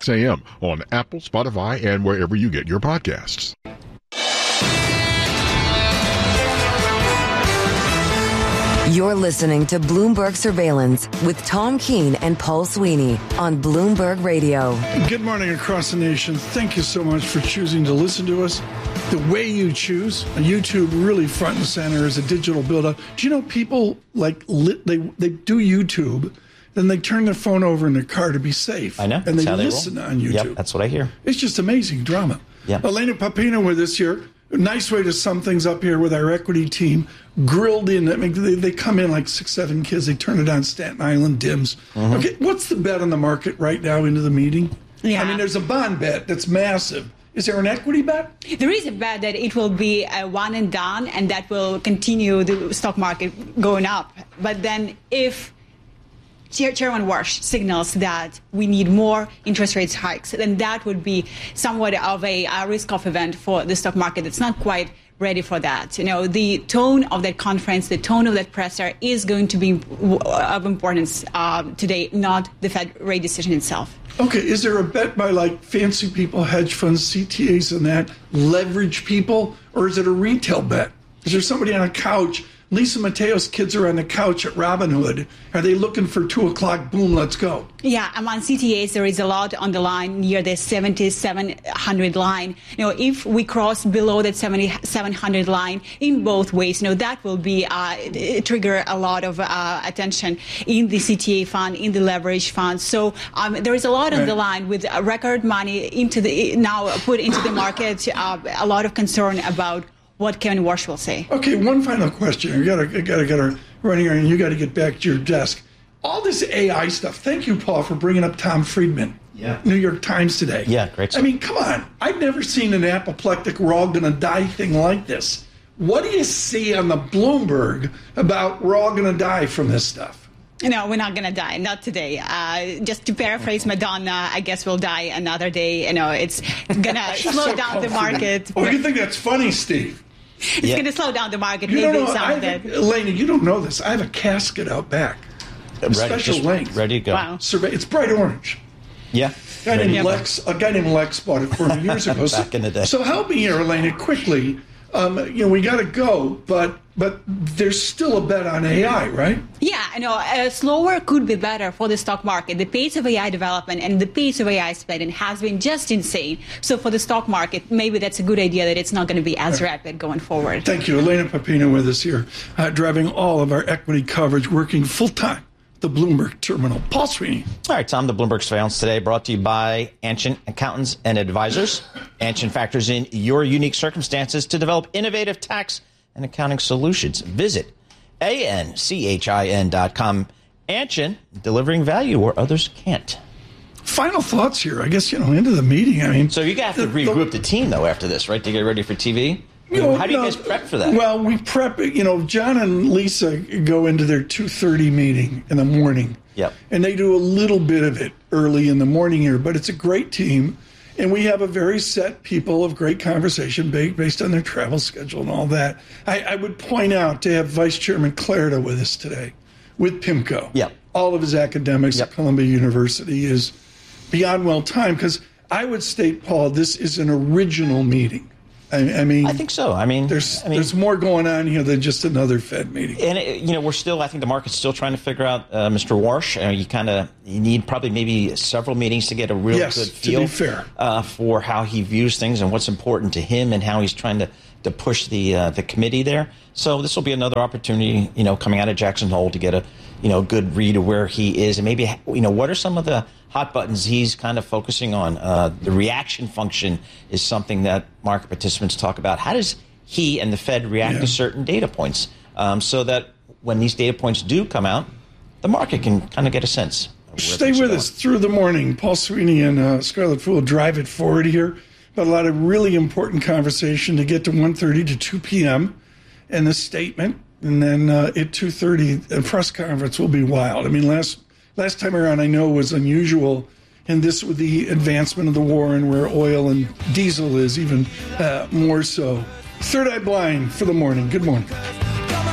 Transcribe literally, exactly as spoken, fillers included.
a m on Apple, Spotify, and wherever you get your podcasts. You're listening to Bloomberg Surveillance with Tom Keene and Paul Sweeney on Bloomberg Radio. Good morning across the nation. Thank you so much for choosing to listen to us the way you choose. YouTube really front and center as a digital build-up. Do you know people like lit, they they do YouTube, then they turn their phone over in their car to be safe. I know. And That's they how they listen roll. on YouTube. Yep, that's what I hear. It's just amazing drama. Yeah. Elena Papino with us here. Nice way to sum things up here with our equity team. Grilled in. I mean, they, they come in like six, seven kids. They turn it on Staten Island, dims. Mm-hmm. Okay, what's the bet on the market right now into the meeting? Yeah. I mean, there's a bond bet that's massive. Is there an equity bet? There is a bet that it will be a one and done, and that will continue the stock market going up. But then if Chairman Warsh signals that we need more interest rates hikes, then that would be somewhat of a, a risk-off event for the stock market. It's not quite ready for that. You know, the tone of that conference, the tone of that presser is going to be of importance uh, today, not the Fed rate decision itself. Okay, is there a bet by like fancy people, hedge funds, C T As and that, leverage people, or is it a retail bet? Is there somebody on a couch? Lisa Mateo's kids are on the couch at Robinhood. Are they looking for two o'clock? Boom, let's go. Yeah, among C T As, there is a lot on the line near the seventy-seven hundred line. You know, if we cross below that seventy-seven hundred line in both ways, you know, that will be uh, trigger a lot of uh, attention in the C T A fund, in the leverage fund. So um, there is a lot on right. the line with record money into the now put into the market. Uh, a lot of concern about what Kevin Warsh will say. Okay, one final question. You gotta, gotta, gotta run here, and you got to get back to your desk. All this A I stuff. Thank you, Paul, for bringing up Tom Friedman. Yeah. New York Times today. Yeah, great stuff. I mean, come on. I've never seen an apoplectic, we're all going to die thing like this. What do you see on the Bloomberg about we're all going to die from this stuff? No, we're not going to die. Not today. Uh, just to paraphrase Madonna, I guess we'll die another day. You know, it's going to slow so down the market. Oh, you think that's funny, Steve? It's yeah. going to slow down the market. You Maybe don't know, some I of have, it. Elena, you don't know this. I have a casket out back. Ready, Special length. Ready to go. Wow. Survey. It's bright orange. Yeah. A guy, named Yep. Lex, a guy named Lex bought it for me years ago. Back so, in the day. So help me here, Elena, quickly. Um, you know, we got to go, but but there's still a bet on A I, right? Yeah, I know. Uh, slower could be better for the stock market. The pace of A I development and the pace of A I spending has been just insane. So for the stock market, maybe that's a good idea that it's not going to be as rapid going forward. Thank you. Elena Papino with us here, uh, driving all of our equity coverage, working full-time at the Bloomberg Terminal. Paul Sweeney. All right, Tom, the Bloomberg Surveillance today brought to you by Anshin Accountants and Advisors. Anshin factors in your unique circumstances to develop innovative tax and accounting solutions. Visit A N C H I N dot com. Anshin, delivering value where others can't. Final thoughts here. I guess, you know, into the meeting. I mean, So you have to the- regroup the team, though, after this, right, to get ready for T V? You know, How do you no, guys prep for that? Well, we prep, you know, John and Lisa go into their two thirty meeting in the morning. Yep. And they do a little bit of it early in the morning here, but it's a great team. And we have a very set people of great conversation based on their travel schedule and all that. I, I would point out to have Vice Chairman Clarida with us today with PIMCO. Yep. All of his academics Yep. at Columbia University is beyond well timed, because I would state, Paul, this is an original meeting. I, I mean, I think so. I mean, there's I mean, there's more going on here than just another Fed meeting. And, it, you know, we're still, I think the market's still trying to figure out uh, Mister Warsh. Uh, you kind of you need probably maybe several meetings to get a real Yes, good to feel be fair. Uh, for how he views things and what's important to him and how he's trying to, to push the uh, the committee there. So this will be another opportunity, you know, coming out of Jackson Hole to get a, you know, good read of where he is and maybe, you know, what are some of the hot buttons he's kind of focusing on. Uh, the reaction function is something that market participants talk about. How does he and the Fed react Yeah. to certain data points um, so that when these data points do come out, the market can kind of get a sense. Of where Stay things are with going. us through the morning. Paul Sweeney and uh, Scarlett Fu will drive it forward here. But a lot of really important conversation to get to one thirty to two p.m. and the statement. And then uh, at two thirty, the press conference will be wild. I mean, last last time around, I know was unusual. And this with the advancement of the war and where oil and diesel is even uh, more so. Third Eye Blind for the morning. Good morning.